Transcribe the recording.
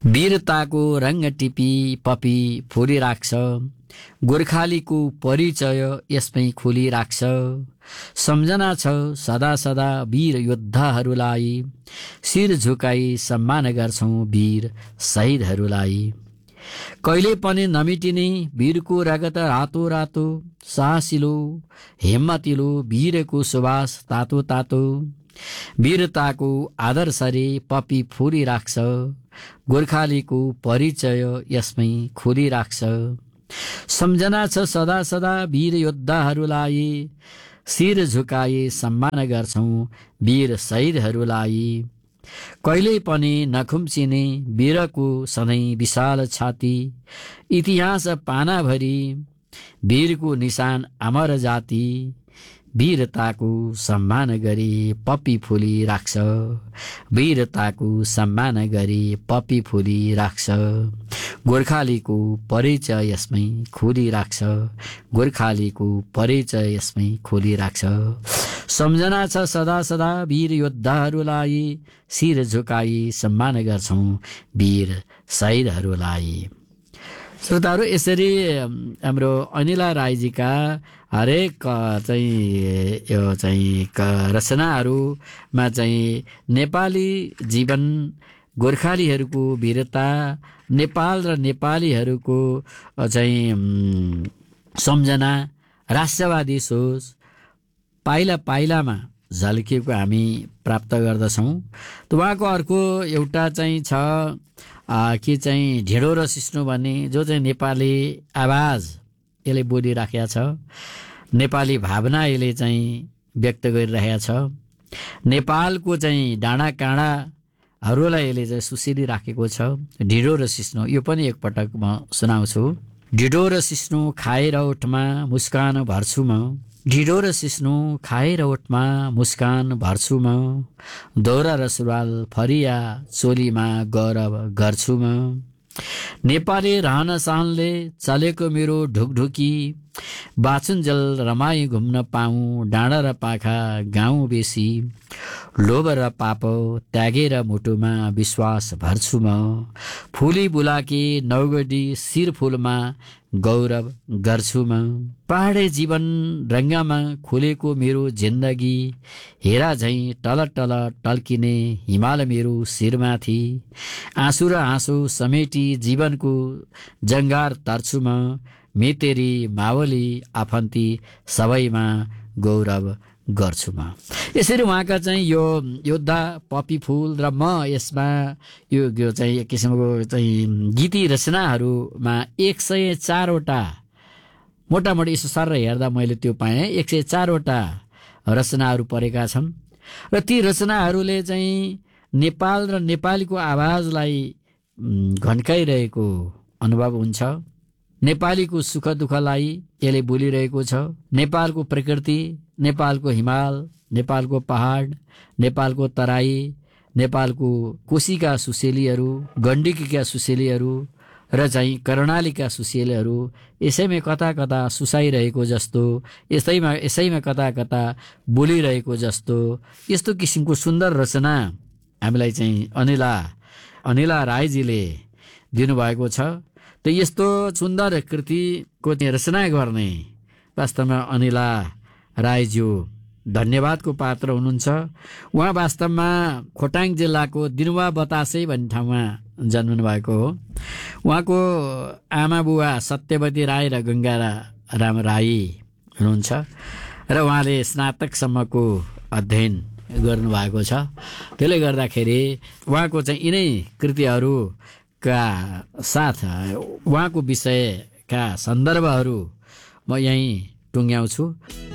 वीरताको रङ्ग टिपी पपी फुलिराख्छ, गोर्खालीको परिचय यसमै खुलिराख्छ। सम्झना छ सदा सदा वीर योद्धाहरूलाई, शिर झुकाई सम्मान गर्छौं वीर शहीदहरूलाई। कहिले पनि नमिटिने वीरको रगत रातो रातो, साहसिलो हिम्मतिलो वीरको सुवास तातो तातो। वीरताको आदर्शले पपी फुलिराख्छ, गोर्खालीको परिचय यसमै खुलिराख्छ। सम्झना छ सदा सदा वीर योद्धाहरूलाई, शिर झुकाए सम्मान गर्छौं वीर शहीदहरूलाई। कहिल्यै पनि नखुम्चिने वीरको सधैँ विशाल छाती, इतिहास पानाभरि वीरको निशान अमर जाति। वीरताको सम्मान गरी पपी फुली राख्छ, वीरताको सम्मान गरी पपी फुली राख्छ। गोर्खालीको परिचय यसमै खुलिराख्छ, गोर्खालीको परिचय यसमै खुलिराख्छ। सम्झना छ सदा सदा वीर योद्धाहरूलाई, शिर झुकाई सम्मान गर्छौं वीर शहीदहरूलाई। श्रोताहरू, यसरी हाम्रो अनिला राईजीका हरेक यो रचनाहरूमा नेपाली जीवन, गोर्खालीहरूको वीरता, नेपाल र नेपालीहरूको सम्झना, राष्ट्रवादी सोच पाइला पाइलामा झल्किएको हामी प्राप्त गर्दछौँ। उहाँको अर्को एउटा छ कि ढिँडो र सिस्नो भन्ने, जो नेपाली आवाज यसले बोलिराखेका छ, नेपाली भावना यसले व्यक्त गरिरहेका छ। नेपालको डाँडा काँडाहरूलाई यसले सुसिलिराखेको छ। ढिँडो र सिस्नो यो पनि एकपटक म सुनाउँछु। ढिँडो र सिस्नो खाएर ओठमा मुस्कान भर्छु म, ढिँडो र सिस्नो खाएर ओठमा मुस्कान भर्छु म, दौरा र सुरुवाल फरिया चोलीमा गौरव गर्छु म। नेपाली रहन सहनले चलेको मेरो ढुकढुकी, बाचुन्जेल रमाई घुम्न पाऊँ डाँडा र पाखा गाउँ बेसी। लोभ र पाप त्यागेर मुटुमा विश्वास भर्छु म, फुली बुलाकी नौगडी शिर फुलमा गौरव गर्छु म। पहाडे जीवन रङ्गमा खुलेको मेरो जिन्दगी, हेरा झैँ टल टल टल्किने हिमाल मेरो शिरमाथि। आँसु र हाँसो समेटी जीवनको जङ्गार तर्छु म, मेतेरी मावली आफन्ती सबैमा गौरव गर्छु म। यसरी उहाँका यो योद्धा पपी फुल र म यसमा यो एक किसिमको गीती रचनाहरूमा 104 वटा मोटामोटी यसो सर हेर्दा मैले त्यो पाएँ 104 वटा रचनाहरू परेका छन्। र ती रचनाहरूले नेपाल र नेपालीको आवाजलाई घन्काइरहेको अनुभव हुन्छ। नेपालीको सुख दुःखलाई यसले बोलिरहेको छ। नेपालको प्रकृति, नेपालको हिमाल, नेपालको पहाड, नेपालको तराई, नेपालको कोशीका सुसेलीहरू, गण्डकीका सुसेलीहरू र कर्णालीका सुसेलीहरू यसैमा कता कता सुसाइरहेको जस्तो, यसैमा कता कता बोलिरहेको जस्तो, यस्तो किसिमको सुन्दर रचना हामीलाई अनिला राईजीले दिनुभएको छ। त यस्तो सुन्दर कृतिको रचना गर्ने वास्तवमा अनिला राईज्यू धन्यवादको पात्र हुनुहुन्छ। उहाँ वास्तवमा खोटाङ जिल्लाको दिनुवा बतासे भन्ने ठाउँमा जन्मनु भएको हो। उहाँको आमा बुवा सत्यवती राई र गङ्गा राम राई हुनुहुन्छ र उहाँले स्नातकसम्मको अध्ययन गर्नुभएको छ। त्यसले गर्दाखेरि उहाँको यिनै कृतिहरूका साथ उहाँको विषयका सन्दर्भहरू म यहीँ टुङ्ग्याउँछु।